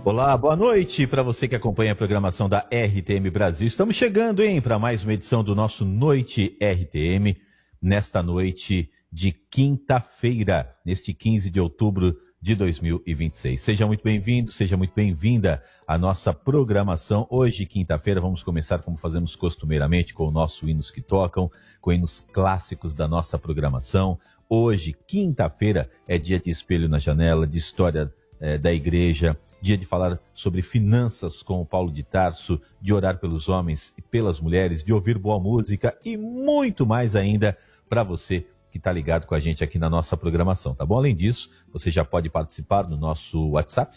Olá, boa noite para você que acompanha a programação da RTM Brasil. Estamos chegando, para mais uma edição do nosso Noite RTM, nesta noite de quinta-feira, neste 15 de outubro de 2026. Seja muito bem-vindo, seja muito bem-vinda à nossa programação. Hoje, quinta-feira, vamos começar como fazemos costumeiramente com o nosso Hinos que Tocam, com hinos clássicos da nossa programação. Hoje, quinta-feira, é dia de Espelho na Janela, de história da igreja, dia de falar sobre finanças com o Paulo de Tarso, de orar pelos homens e pelas mulheres, de ouvir boa música e muito mais ainda para você que está ligado com a gente aqui na nossa programação, tá bom? Além disso, você já pode participar no nosso WhatsApp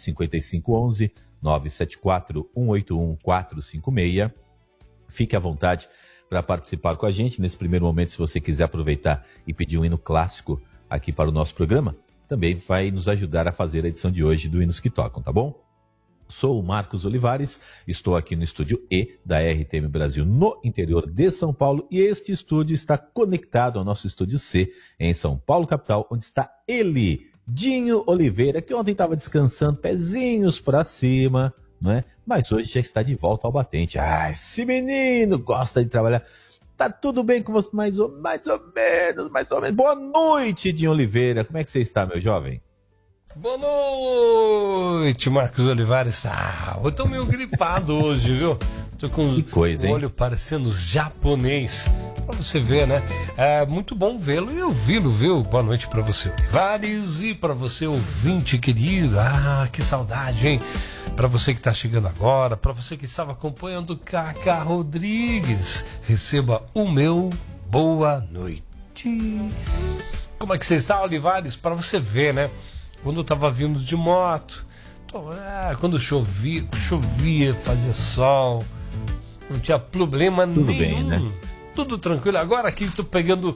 5511-974-181-456. Fique à vontade para participar com a gente. Nesse primeiro momento, se você quiser aproveitar e pedir um hino clássico aqui para o nosso programa, também vai nos ajudar a fazer a edição de hoje do Hinos que Tocam, tá bom? Sou o Marcos Olivares, estou aqui no estúdio E da RTM Brasil, no interior de São Paulo, e este estúdio está conectado ao nosso estúdio C, em São Paulo, capital, onde está ele, Dinho Oliveira, que ontem estava descansando, pezinhos para cima, não é? Mas hoje já está de volta ao batente. Ah, esse menino gosta de trabalhar. Tá tudo bem com você? Mais ou menos. Boa noite, Dinho Oliveira. Como é que você está, meu jovem? Boa noite, Marcos Olivares. Eu tô meio gripado hoje, viu? Tô com o olho parecendo japonês. Pra você ver, né? É muito bom vê-lo e ouvi-lo, viu? Boa noite pra você, Olivares, e pra você, ouvinte querido. Que saudade, hein? Para você que está chegando agora, para você que estava acompanhando Cacá Rodrigues, receba o meu boa noite. Como é que você está, Olivares? Para você ver, né? Quando eu estava vindo de moto, quando chovia, fazia sol, não tinha problema nenhum. Tudo bem, né? Tudo tranquilo. Agora aqui estou pegando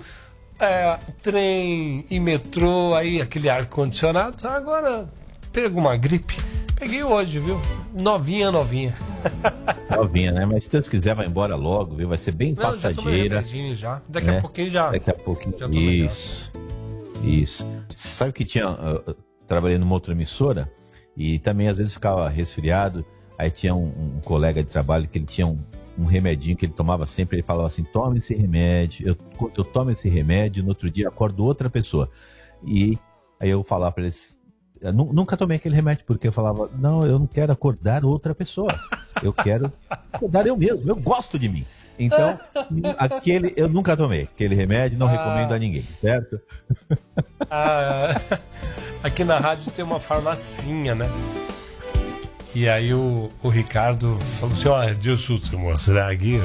trem e metrô, aí aquele ar-condicionado, agora pego uma gripe. Peguei hoje, viu? Novinha. Novinha, né? Mas se Deus quiser, vai embora logo, viu? Vai ser bem passageira. Já. Daqui a pouquinho já. Daqui a pouquinho. Isso. Você sabe que trabalhei numa outra emissora e também às vezes ficava resfriado. Aí tinha um colega de trabalho que ele tinha um remedinho que ele tomava sempre. Ele falava assim: toma esse remédio. Eu tomo esse remédio, no outro dia acordo outra pessoa. E aí eu falava para eles: eu nunca tomei aquele remédio, porque eu falava: não, eu não quero acordar outra pessoa, eu quero acordar eu mesmo, eu gosto de mim. Então, eu nunca tomei aquele remédio, não recomendo a ninguém, certo? Aqui na rádio tem uma farmacinha, né? E aí o Ricardo falou assim: deixa eu te mostrar aqui,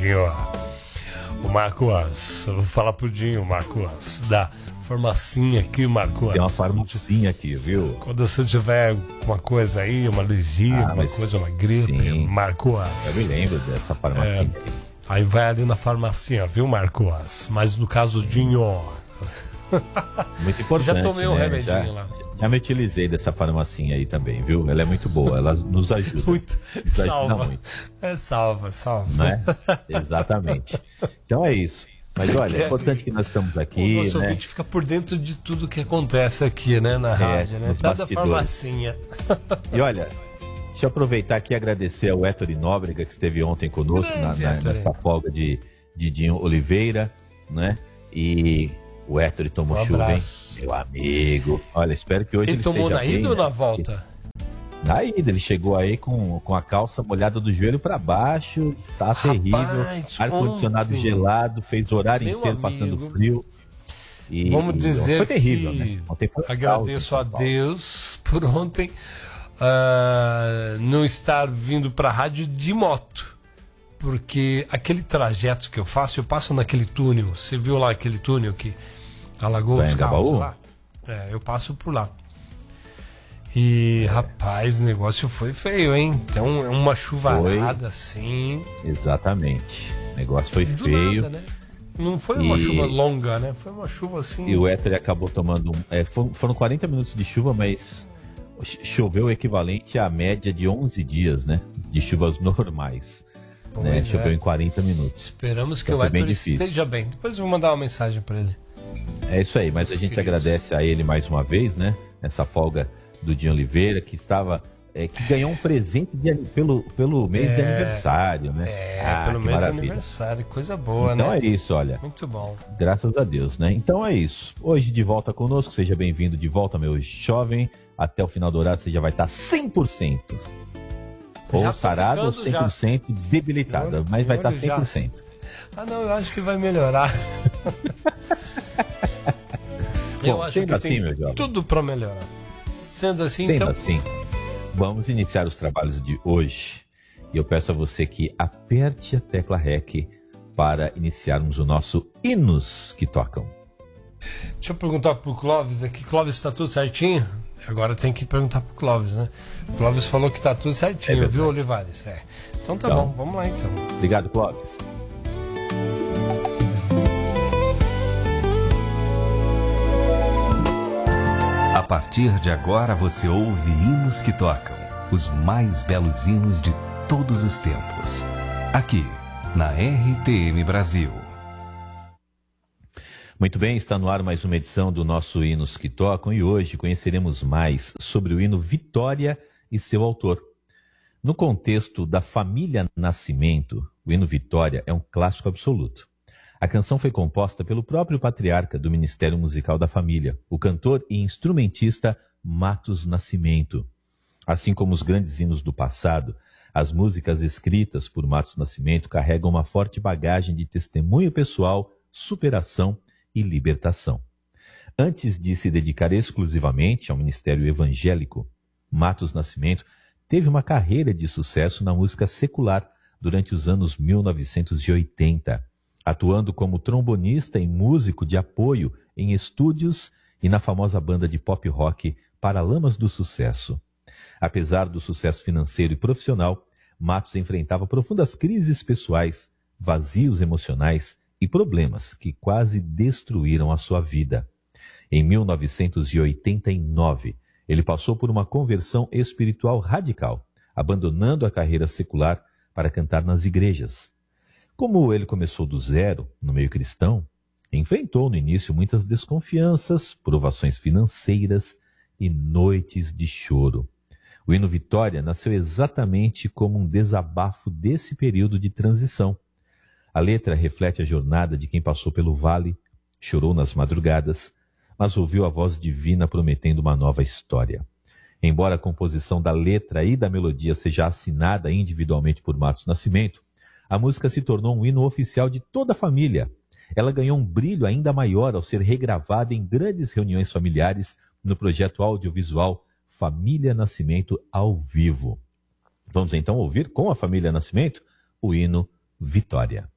o Marcos, eu vou falar pro Dinho, Marcos, da farmacinha aqui, Marcos. Tem uma farmacinha aqui, viu? Quando você tiver uma coisa aí, uma alergia, uma gripe, Marcos. Eu me lembro dessa farmacinha. Aí vai ali na farmacinha, viu, Marcos? Mas no caso, Dinho. Muito importante. Já tomei um remedinho lá. Já me utilizei dessa farmacinha aí também, viu? Ela é muito boa, ela nos ajuda. Muito. Salva. Muito. Salva. Não é? Exatamente. Então é isso. Mas olha, é importante que nós estamos aqui. O nosso ouvinte fica por dentro de tudo que acontece aqui, né, na rádio, né? Da farmacinha. E olha, deixa eu aproveitar aqui e agradecer ao Héctor Nóbrega, que esteve ontem conosco nesta folga de Dinho Oliveira, né? E o Héctor tomou chuva, hein? Meu amigo. Olha, espero que hoje ele esteja bem. Ele tomou na ida ou na volta? Na ida, ele chegou aí com a calça molhada do joelho para baixo, tá terrível, ar-condicionado gelado, fez o horário inteiro passando frio. Vamos dizer foi terrível, né? Ontem foi agradeço a Deus por ontem não estar vindo para a rádio de moto, porque aquele trajeto que eu passo naquele túnel. Você viu lá aquele túnel que alagou os carros lá? Eu passo por lá. E, rapaz, o negócio foi feio, hein? Então, é uma chuvarada assim. Exatamente. O negócio foi feio. Nada, né? Não foi uma chuva longa, né? Foi uma chuva assim. E o Héctor acabou tomando. Foram 40 minutos de chuva, mas choveu o equivalente à média de 11 dias, né? De chuvas normais. Né? Choveu em 40 minutos. Esperamos que o Héctor esteja bem. Depois eu vou mandar uma mensagem para ele. É isso aí, mas a gente agradece a ele mais uma vez, né? Nessa folga do Dinho Oliveira, que estava que ganhou um presente pelo mês de aniversário, né? Pelo mês de aniversário, coisa boa, então, né? Então é isso, olha. Muito bom. Graças a Deus, né? Então é isso. Hoje de volta conosco, seja bem-vindo de volta, meu jovem. Até o final do horário você já vai estar 100%. Ou sarado ou 100% já debilitada, mas vai estar 100%. Já. Não, eu acho que vai melhorar. Bom, sendo assim, meu jovem, tudo para melhorar. Sendo assim, vamos iniciar os trabalhos de hoje. E eu peço a você que aperte a tecla REC para iniciarmos o nosso Hinos que Tocam. Deixa eu perguntar pro Clóvis aqui. Clóvis, está tudo certinho? Agora tem que perguntar pro Clóvis, né? O Clóvis falou que tá tudo certinho, viu, Olivares? Então tá bom, vamos lá então. Obrigado, Clóvis. A partir de agora você ouve Hinos que Tocam, os mais belos hinos de todos os tempos. Aqui, na RTM Brasil. Muito bem, está no ar mais uma edição do nosso Hinos que Tocam e hoje conheceremos mais sobre o hino Vitória e seu autor. No contexto da família Nascimento, o hino Vitória é um clássico absoluto. A canção foi composta pelo próprio patriarca do Ministério Musical da Família, o cantor e instrumentista Matos Nascimento. Assim como os grandes hinos do passado, as músicas escritas por Matos Nascimento carregam uma forte bagagem de testemunho pessoal, superação e libertação. Antes de se dedicar exclusivamente ao ministério evangélico, Matos Nascimento teve uma carreira de sucesso na música secular durante os anos 1980, atuando como trombonista e músico de apoio em estúdios e na famosa banda de pop rock Paralamas do Sucesso. Apesar do sucesso financeiro e profissional, Matos enfrentava profundas crises pessoais, vazios emocionais e problemas que quase destruíram a sua vida. Em 1989, ele passou por uma conversão espiritual radical, abandonando a carreira secular para cantar nas igrejas. Como ele começou do zero, no meio cristão, enfrentou no início muitas desconfianças, provações financeiras e noites de choro. O hino Vitória nasceu exatamente como um desabafo desse período de transição. A letra reflete a jornada de quem passou pelo vale, chorou nas madrugadas, mas ouviu a voz divina prometendo uma nova história. Embora a composição da letra e da melodia seja assinada individualmente por Matos Nascimento, a música se tornou um hino oficial de toda a família. Ela ganhou um brilho ainda maior ao ser regravada em grandes reuniões familiares no projeto audiovisual Família Nascimento ao vivo. Vamos então ouvir com a Família Nascimento o hino Vitória.